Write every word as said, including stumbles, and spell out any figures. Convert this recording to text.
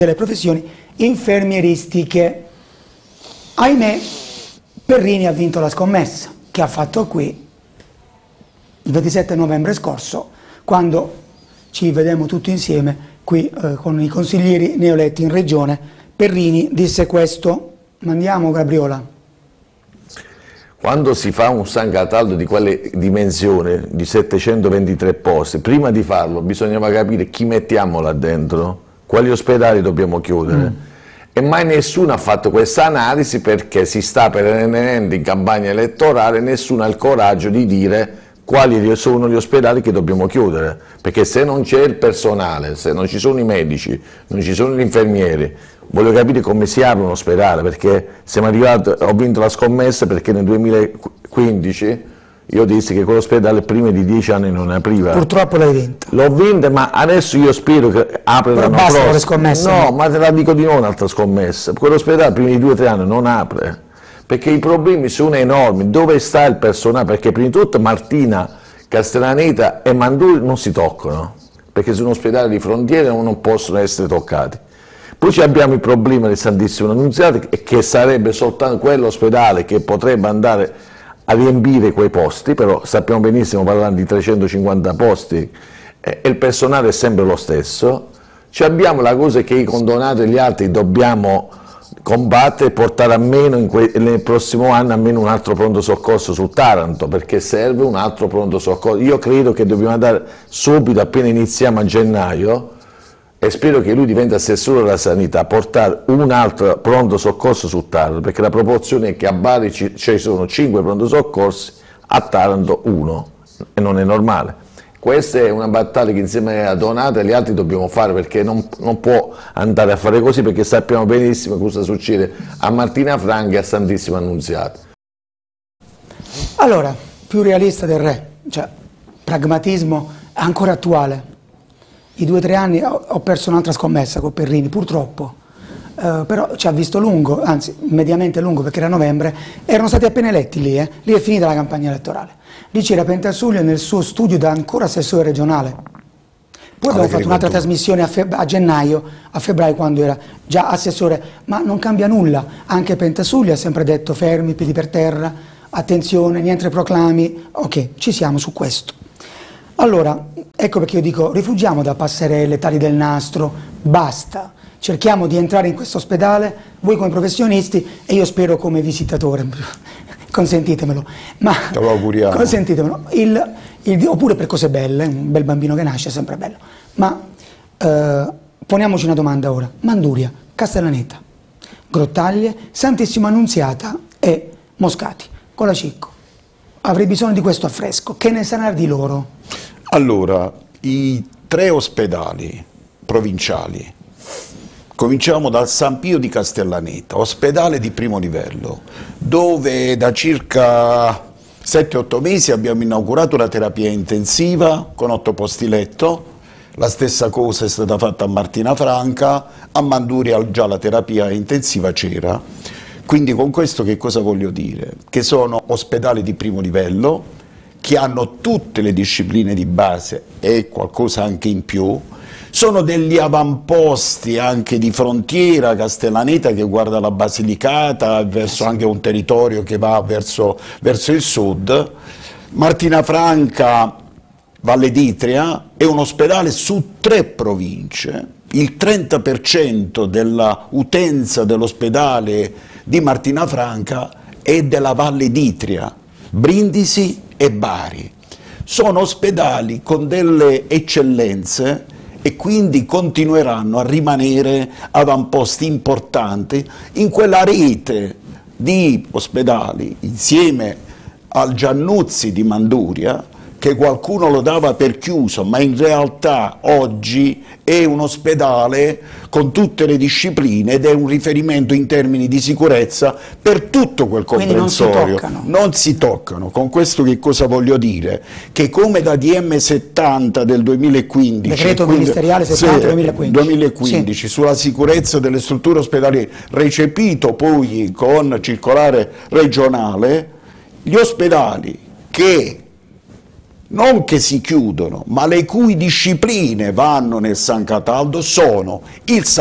delle professioni infermieristiche. Ahimè, Perrini ha vinto la scommessa che ha fatto qui il ventisette novembre scorso, quando ci vedemmo tutti insieme qui eh, con i consiglieri neoeletti in regione. Perrini disse questo, mandiamo Gabriola. Quando si fa un San Cataldo di quelle dimensioni, di settecentoventitré posti, prima di farlo bisognava capire chi mettiamo là dentro, quali ospedali dobbiamo chiudere. Mm. E mai nessuno ha fatto questa analisi, perché si sta perennemente in campagna elettorale e nessuno ha il coraggio di dire quali sono gli ospedali che dobbiamo chiudere, perché se non c'è il personale, se non ci sono i medici, non ci sono gli infermieri, voglio capire come si apre un ospedale, perché siamo arrivati, ho vinto la scommessa perché nel duemilaquindici io dissi che quell'ospedale prima di dieci anni non apriva. Purtroppo l'hai vinta. L'ho vinta, ma adesso io spero che apra l'anno prossimo. Basta le scommesse. No, ma te la dico di no un'altra scommessa. Quell'ospedale prima di due o tre anni non apre, perché i problemi sono enormi. Dove sta il personale? Perché prima di tutto Martina, Castellaneta e Manduria non si toccano, perché sono ospedali di frontiera e non possono essere toccati. Poi abbiamo il problema del Santissimo Annunziata, che sarebbe soltanto quell'ospedale che potrebbe andare a riempire quei posti, però sappiamo benissimo, parlando di trecentocinquanta posti, e il personale è sempre lo stesso. Ci abbiamo la cosa che i condonati e gli altri dobbiamo combattere e portare a meno in nel prossimo anno almeno un altro pronto soccorso su Taranto, perché serve un altro pronto soccorso. Io credo che dobbiamo andare subito, appena iniziamo a gennaio, e spero che lui diventi assessore della sanità, portare un altro pronto soccorso su Taranto, perché la proporzione è che a Bari ci, ci sono cinque pronto soccorsi, a Taranto uno, e non è normale. Questa è una battaglia che insieme a Donato e agli altri dobbiamo fare, perché non, non può andare a fare così, perché sappiamo benissimo cosa succede a Martina Franca e a Santissima Annunziata. Allora, più realista del re, cioè pragmatismo ancora attuale. I due o tre anni ho perso un'altra scommessa con Perrini, purtroppo, uh, però ci ha visto lungo, anzi mediamente lungo, perché era novembre, erano stati appena eletti lì, eh? Lì è finita la campagna elettorale. Lì c'era Pentasulio nel suo studio da ancora assessore regionale. Poi abbiamo fatto un'altra trasmissione a, a gennaio, a febbraio, quando era già assessore, ma non cambia nulla. Anche Pentasulio ha sempre detto fermi, piedi per terra, attenzione, niente proclami. Ok, ci siamo su questo. Allora, ecco perché io dico, rifugiamo da passerelle, tagli del nastro, basta. Cerchiamo di entrare in questo ospedale, voi come professionisti e io spero come visitatore, consentitemelo. Ma te lo auguriamo. Consentitemelo. Il, il, oppure per cose belle, un bel bambino che nasce è sempre bello. Ma eh, poniamoci una domanda ora. Manduria, Castellaneta, Grottaglie, Santissima Annunziata e Moscati, con la Cicco. Avrei bisogno di questo affresco. Che ne sarà di loro? Allora, i tre ospedali provinciali, cominciamo dal San Pio di Castellaneta, ospedale di primo livello, dove da circa sette otto mesi abbiamo inaugurato una terapia intensiva con otto posti letto. La stessa cosa è stata fatta a Martina Franca, a Manduria già la terapia intensiva c'era. Quindi con questo che cosa voglio dire? Che sono ospedali di primo livello, che hanno tutte le discipline di base e qualcosa anche in più, sono degli avamposti anche di frontiera. Castellaneta che guarda la Basilicata, verso anche un territorio che va verso, verso il sud. Martina Franca, Valle d'Itria, è un ospedale su tre province. Il trenta per cento della utenza dell'ospedale di Martina Franca è della Valle d'Itria, Brindisi e Bari. Sono ospedali con delle eccellenze e quindi continueranno a rimanere avamposti importanti in quella rete di ospedali, insieme al Giannuzzi di Manduria, che qualcuno lo dava per chiuso, ma in realtà oggi è un ospedale con tutte le discipline ed è un riferimento in termini di sicurezza per tutto quel comprensorio. Quindi non si toccano. Non si toccano. Con questo che cosa voglio dire? Che come da D M settanta del duemilaquindici, decreto quindi, ministeriale settanta duemilaquindici, duemilaquindici sì, sulla sicurezza delle strutture ospedaliere, recepito poi con circolare regionale, gli ospedali che non che si chiudono, ma le cui discipline vanno nel San Cataldo sono il